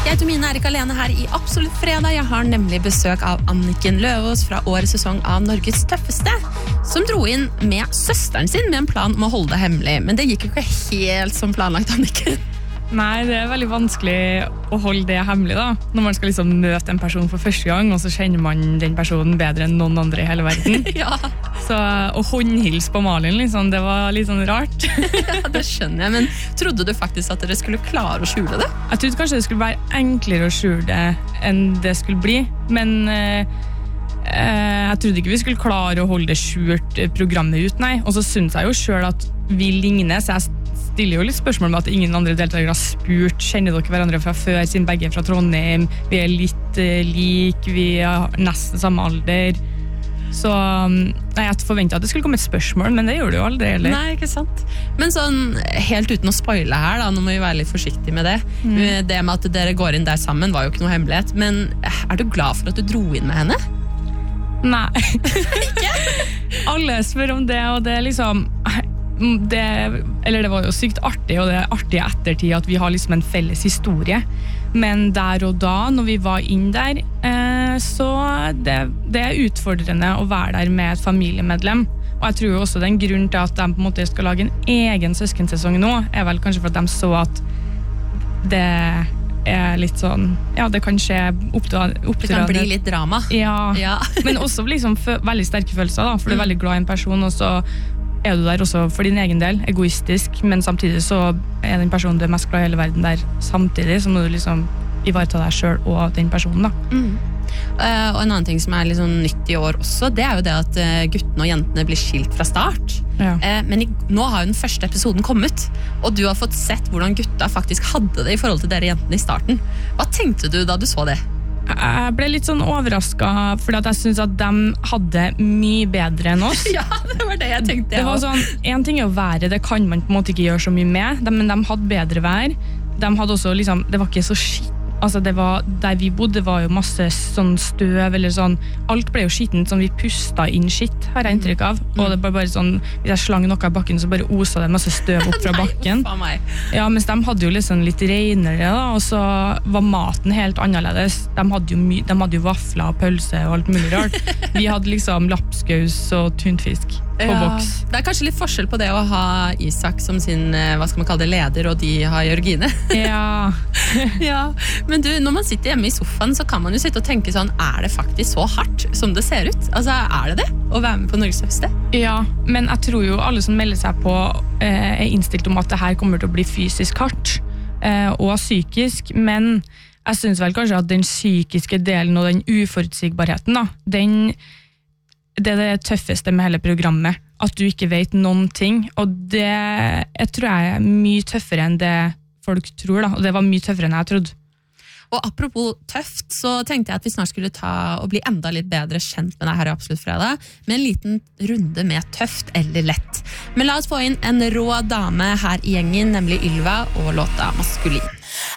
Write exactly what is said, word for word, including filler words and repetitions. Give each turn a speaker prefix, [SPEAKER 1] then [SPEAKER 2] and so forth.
[SPEAKER 1] Jeg heter Mine, er ikke alene her i Absolutt Fredag. Jeg har nemlig besøk av Anniken Løvaas fra årets sesong av Norges Tøffeste, som dro inn med søsteren sin med en plan om å holde det hemmelig. Men det gikk jo ikke helt som planlagt, Anniken.
[SPEAKER 2] Nei, det er veldig vanskelig å holde det hemmelig da. Når man skal liksom møte en person for første gang, og så kjenner man den personen bedre enn noen andre i hele verden.
[SPEAKER 1] Ja.
[SPEAKER 2] Så å håndhilse på Malin, liksom, det var litt sånn rart.
[SPEAKER 1] Ja, det skjønner jeg. Men trodde du faktisk at dere skulle klare å skjule det?
[SPEAKER 2] Jeg trodde kanskje det skulle være enklere å skjule det enn det skulle bli. Men eh, jeg trodde ikke vi skulle klare å holde det skjult programmet ut, nei. Og så synes jeg jo selv at vi ligner, så jeg stiller jo litt spørsmål med at ingen andre deltakere har spurt, kjenner dere hverandre fra før, siden begge er fra Trondheim, vi er litt uh, lik, vi har nesten samme alder. Så nei, jeg forventet at det skulle komme et spørsmål, men det gjør det jo aldri heller.
[SPEAKER 1] Nei, ikke sant. Men sånn, helt uten å spoile her da, nå må vi være litt forsiktige med det. Mm. Det med at dere går inn der sammen var jo ikke noe hemmelighet, men er du glad for at du dro inn med henne?
[SPEAKER 2] Nei. Ikke? Alle spør om det, og det er liksom... Det, eller det var jo sykt artig, og det er artig i ettertid at vi har liksom en felles historie. Men der og da, når vi var inn der, eh, så det, det er utfordrende å være der med et familiemedlem. Og jeg tror jo også det er en grunn til at de på en måte skal lage en egen søskensesong nå, er vel kanskje for at de så at det er litt sånn, ja, det kan skje oppdrag,
[SPEAKER 1] Det kan bli litt drama.
[SPEAKER 2] Ja,
[SPEAKER 1] ja.
[SPEAKER 2] Men også liksom veldig sterke følelser da, for du er veldig glad i en person, og så er du der også for din egen del, egoistisk, men samtidig så er den personen du er mest glad i hele verden der samtidig, så må du liksom ivareta deg selv og den personen da.
[SPEAKER 1] Mm. Uh, og en annen ting som er litt sånn nytt i år også, det er jo det at uh, guttene og jentene blir skilt fra start. Ja. Uh, men i, nå har jo den første episoden kommet, og du har fått sett hvordan gutta faktisk hadde det i forhold til dere jentene i starten. Hva tenkte du da du så det?
[SPEAKER 2] Jeg ble litt sånn overrasket, fordi at jeg synes at de hadde mye bedre enn oss.
[SPEAKER 1] Ja, det var det jeg tenkte.
[SPEAKER 2] Det var sånn, en ting er å være, det kan man på en måte ikke gjøre så mye med, de, men de hadde bedre vær. De hadde også liksom, det var ikke så skitt. Altså det var, der vi bodde var jo masse sånn støv, eller sånn, alt ble jo skittent, sånn vi pustet inn skitt, har jeg inntrykk av. Mm. Og det var bare sånn, hvis jeg slang noe i bakken, så bare osa det masse støv opp fra bakken.
[SPEAKER 1] Nei, meg.
[SPEAKER 2] Ja, mens de hadde jo liksom litt renere da, og så var maten helt annerledes. De hadde jo, my, de hadde jo vafler og pølse og alt mulig rart. Vi hadde liksom lapskaus og tunfisk på ja. Boks.
[SPEAKER 1] Det er kanskje litt forskjell på det å ha Isak som sin, hva skal man kalle det, leder, og de har Jørgine.
[SPEAKER 2] Ja.
[SPEAKER 1] Ja. Men du, når man sitter hjemme i sofaen, så kan man jo sitte og tenke sånn, er det faktisk så hardt som det ser ut? Altså, er det det å være med på Norges Tøffeste?
[SPEAKER 2] Ja, men jeg tror jo alle som melder seg på eh, er innstilt om at det her kommer til å bli fysisk hardt eh, og psykisk, men jeg synes vel kanskje at den psykiske delen og den uforutsigbarheten da, den, det er det tøffeste med hele programmet, at du ikke vet noen ting, og det jeg tror jeg er mye tøffere enn det folk tror da, og det var mye tøffere enn jeg trodde.
[SPEAKER 1] Og apropos tøft, så tenkte jeg at vi snart skulle ta og bli enda litt bedre kjent med deg her i Absolutt Fredag, med en liten runde med tøft eller lett. Men la oss få inn en rå dame her i gjengen, nemlig Ylva og låta Maskulin.